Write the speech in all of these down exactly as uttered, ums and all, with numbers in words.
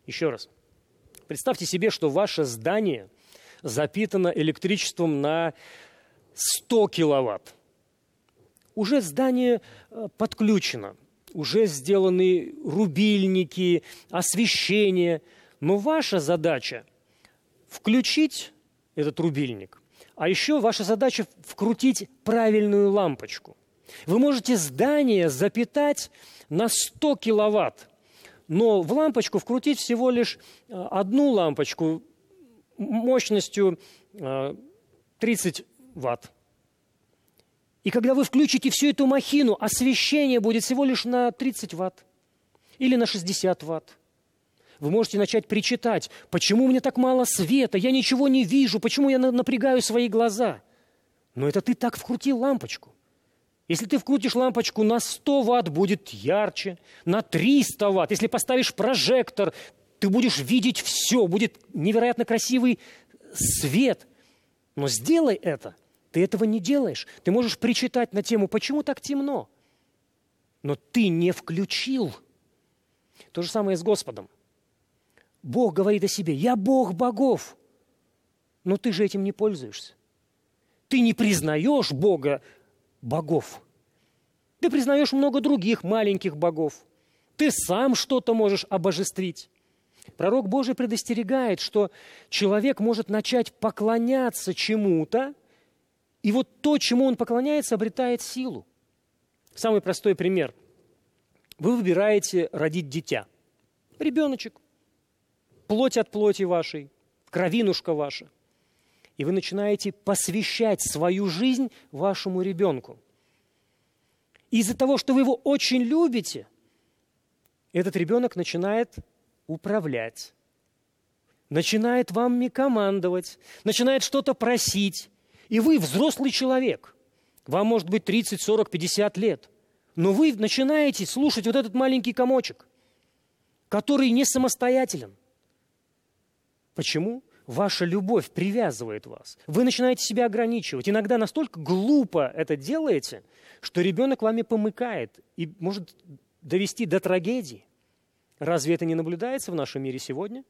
Еще раз. Представьте себе, что ваше здание запитано электричеством на сто киловатт. Уже здание подключено, уже сделаны рубильники, освещение. Но ваша задача включить этот рубильник, а еще ваша задача вкрутить правильную лампочку. Вы можете здание запитать на сто киловатт, но в лампочку вкрутить всего лишь одну лампочку мощностью тридцать ватт. И когда вы включите всю эту махину, освещение будет всего лишь на тридцать ватт или на шестьдесят ватт. Вы можете начать причитать: почему у меня так мало света, я ничего не вижу, почему я напрягаю свои глаза. Но это ты так вкрутил лампочку. Если ты вкрутишь лампочку на сто ватт, будет ярче, на триста ватт. Если поставишь прожектор, ты будешь видеть все, будет невероятно красивый свет. Но сделай это. Ты этого не делаешь. Ты можешь причитать на тему: почему так темно? Но ты не включил. То же самое с Господом. Бог говорит о себе: я Бог богов. Но ты же этим не пользуешься. Ты не признаешь Бога богов. Ты признаешь много других маленьких богов. Ты сам что-то можешь обожествить. Пророк Божий предостерегает, что человек может начать поклоняться чему-то, и вот то, чему он поклоняется, обретает силу. Самый простой пример. Вы выбираете родить дитя. Ребеночек. Плоть от плоти вашей, кровинушка ваша. И вы начинаете посвящать свою жизнь вашему ребенку. Из-за того, что вы его очень любите, этот ребенок начинает управлять, начинает вами командовать, начинает что-то просить. И вы взрослый человек. Вам может быть тридцать, сорок, пятьдесят лет. Но вы начинаете слушать вот этот маленький комочек, который не самостоятелен. Почему? Ваша любовь привязывает вас. Вы начинаете себя ограничивать. Иногда настолько глупо это делаете, что ребенок вами помыкает и может довести до трагедии. Разве это не наблюдается в нашем мире сегодня?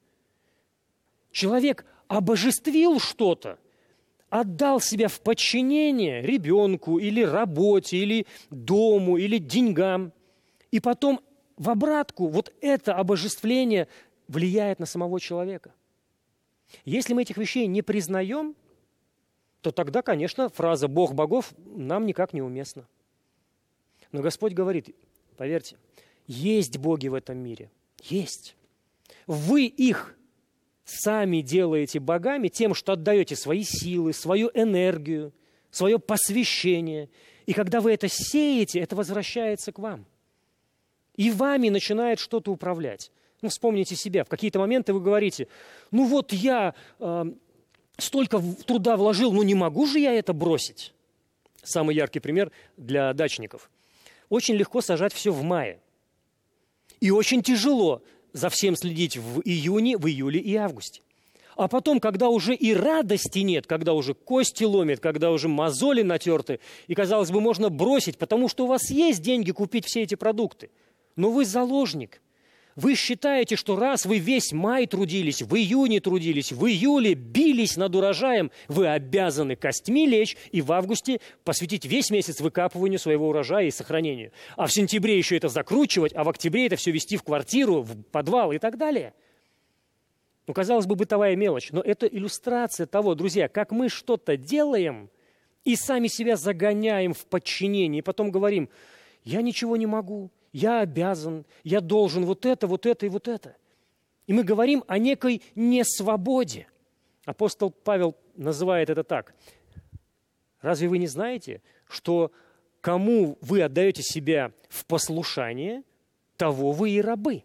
Человек обожествил что-то, отдал себя в подчинение ребенку или работе, или дому, или деньгам. И потом в обратку вот это обожествление влияет на самого человека. Если мы этих вещей не признаем, то тогда, конечно, фраза «Бог богов» нам никак не уместна. Но Господь говорит, поверьте, есть боги в этом мире. Есть. Вы их сами делаете богами тем, что отдаете свои силы, свою энергию, свое посвящение. И когда вы это сеете, это возвращается к вам. И вами начинает что-то управлять. Ну, вспомните себя. В какие-то моменты вы говорите: ну вот я э, столько труда вложил, ну не могу же я это бросить. Самый яркий пример для дачников. Очень легко сажать все в мае. И очень тяжело за всем следить в июне, в июле и августе. А потом, когда уже и радости нет, когда уже кости ломят, когда уже мозоли натерты, и, казалось бы, можно бросить, потому что у вас есть деньги купить все эти продукты. Но вы заложник. Вы считаете, что раз вы весь май трудились, в июне трудились, в июле бились над урожаем, вы обязаны костьми лечь и в августе посвятить весь месяц выкапыванию своего урожая и сохранению. А в сентябре еще это закручивать, а в октябре это все везти в квартиру, в подвал и так далее. Ну, казалось бы, бытовая мелочь, но это иллюстрация того, друзья, как мы что-то делаем и сами себя загоняем в подчинение, и потом говорим: я ничего не могу. Я обязан, я должен вот это, вот это и вот это. И мы говорим о некой несвободе. Апостол Павел называет это так. Разве вы не знаете, что кому вы отдаете себя в послушание, того вы и рабы?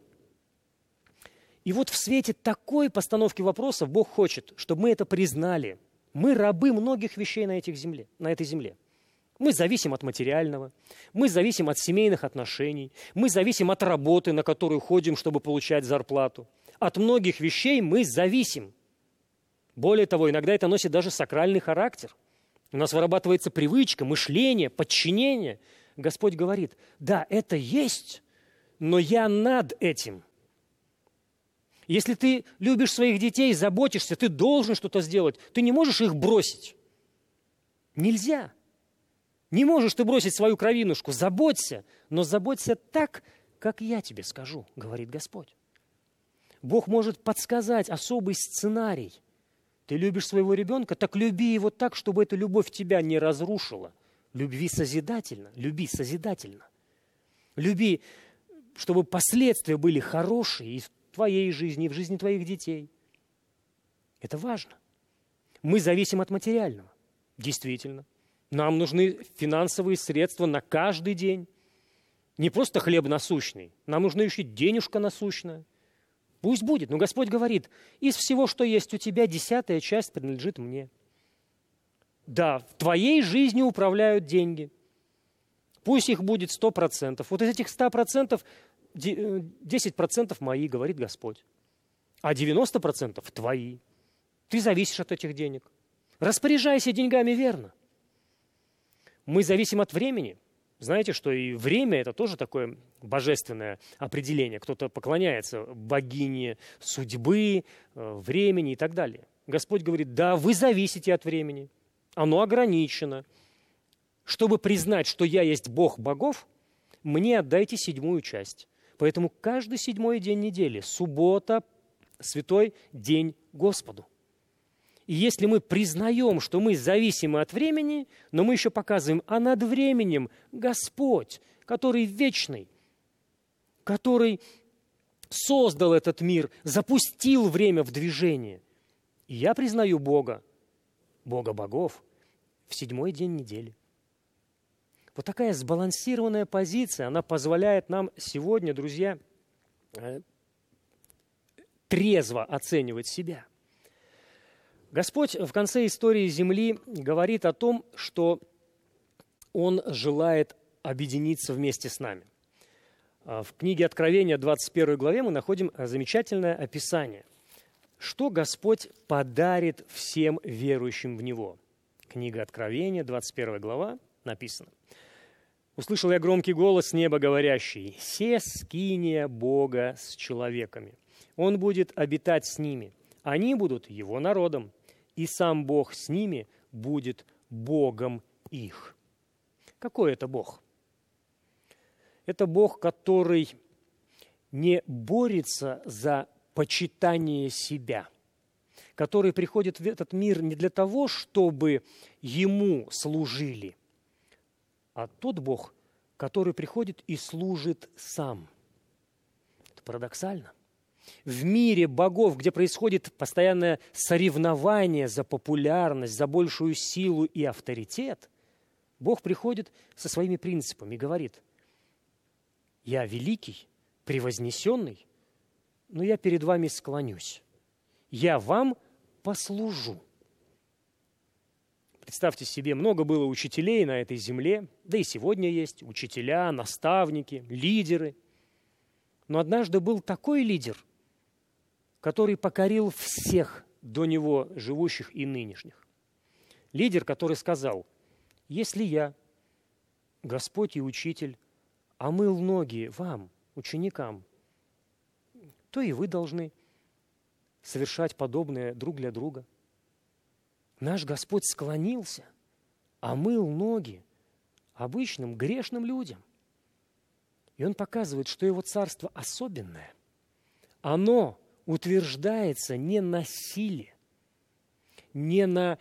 И вот в свете такой постановки вопросов Бог хочет, чтобы мы это признали. Мы рабы многих вещей на, этих земле, на этой земле. Мы зависим от материального, мы зависим от семейных отношений, мы зависим от работы, на которую ходим, чтобы получать зарплату. От многих вещей мы зависим. Более того, иногда это носит даже сакральный характер. У нас вырабатывается привычка, мышление, подчинение. Господь говорит: да, это есть, но я над этим. Если ты любишь своих детей, заботишься, ты должен что-то сделать. Ты не можешь их бросить. Нельзя. Не можешь ты бросить свою кровинушку. Заботься, но заботься так, как я тебе скажу, говорит Господь. Бог может подсказать особый сценарий. Ты любишь своего ребенка, так люби его так, чтобы эта любовь тебя не разрушила. Люби созидательно, люби созидательно. Люби, чтобы последствия были хорошие и в твоей жизни, и в жизни твоих детей. Это важно. Мы зависим от материального. Действительно. Нам нужны финансовые средства на каждый день. Не просто хлеб насущный. Нам нужна еще денежка насущная. Пусть будет. Но Господь говорит, из всего, что есть у тебя, десятая часть принадлежит мне. Да, в твоей жизнью управляют деньги. Пусть их будет сто процентов. Вот из этих ста процентов десять процентов мои, говорит Господь. А девяносто процентов твои. Ты зависишь от этих денег. Распоряжайся деньгами верно. Мы зависим от времени. Знаете, что и время – это тоже такое божественное определение. Кто-то поклоняется богине судьбы, времени и так далее. Господь говорит, да, вы зависите от времени. Оно ограничено. Чтобы признать, что я есть Бог богов, мне отдайте седьмую часть. Поэтому каждый седьмой день недели, суббота, святой день Господу. И если мы признаем, что мы зависимы от времени, но мы еще показываем, а над временем Господь, который вечный, который создал этот мир, запустил время в движение. И я признаю Бога, Бога богов, в седьмой день недели. Вот такая сбалансированная позиция, она позволяет нам сегодня, друзья, трезво оценивать себя. Господь в конце истории Земли говорит о том, что Он желает объединиться вместе с нами. В книге Откровения, двадцать первой главе, мы находим замечательное описание, что Господь подарит всем верующим в Него. Книга Откровения, двадцать первая глава, написано. «Услышал я громкий голос с неба, говорящий: «Се скиния Бога с человеками. Он будет обитать с ними. Они будут Его народом, и сам Бог с ними будет Богом их». Какой это Бог? Это Бог, который не борется за почитание себя, который приходит в этот мир не для того, чтобы Ему служили, а тот Бог, который приходит и служит сам. Это парадоксально. В мире богов, где происходит постоянное соревнование за популярность, за большую силу и авторитет, Бог приходит со своими принципами и говорит: «Я великий, превознесенный, но я перед вами склонюсь. Я вам послужу». Представьте себе, много было учителей на этой земле, да и сегодня есть учителя, наставники, лидеры. Но однажды был такой лидер, который покорил всех до него живущих и нынешних. Лидер, который сказал: «Если я, Господь и Учитель, омыл ноги вам, ученикам, то и вы должны совершать подобное друг для друга». Наш Господь склонился, омыл ноги обычным грешным людям. И Он показывает, что Его царство особенное. Оно утверждается не на силе, не на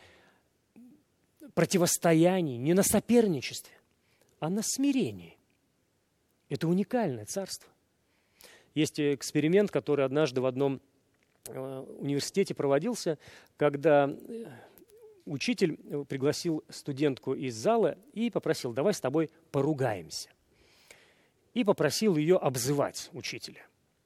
противостоянии, не на соперничестве, а на смирении. Это уникальное царство. Есть эксперимент, который однажды в одном университете проводился, когда учитель пригласил студентку из зала и попросил: «Давай с тобой поругаемся». И попросил ее обзывать учителя.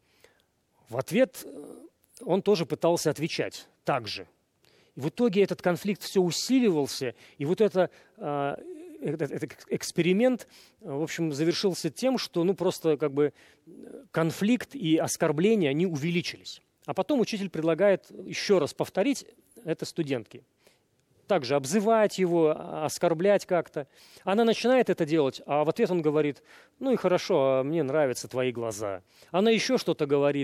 В ответ он тоже пытался отвечать так же. И в итоге этот конфликт все усиливался, и вот это, этот, этот эксперимент, в общем, завершился тем, что ну, просто как бы конфликт и оскорбления, они увеличились. А потом учитель предлагает еще раз повторить это студентке. Также обзывать его, оскорблять как-то. Она начинает это делать, а в ответ он говорит: «Ну и хорошо, мне нравятся твои глаза». Она еще что-то говорит,